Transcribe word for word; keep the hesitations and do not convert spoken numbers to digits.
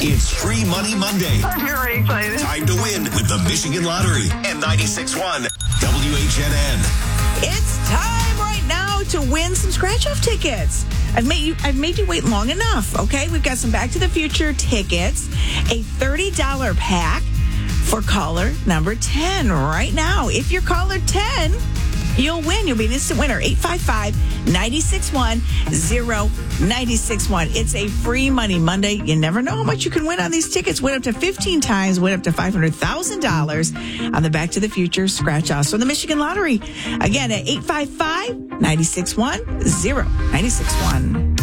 It's Free Money Monday. I'm very excited. Time to win with the Michigan Lottery and ninety-six point one W H N N. It's time right now to win some scratch-off tickets. I've made you I've made you wait long enough, okay? We've got some Back to the Future tickets, a thirty dollars pack for caller number ten right now. If you're caller ten, you'll win. You'll be an instant winner. eight five five, nine six one, zero nine six one. It's a Free Money Monday. You never know how much you can win on these tickets. Win up to fifteen times. Win up to five hundred thousand dollars on the Back to the Future scratch off. So the Michigan Lottery. Again, at eight five five, nine six one, zero nine six one.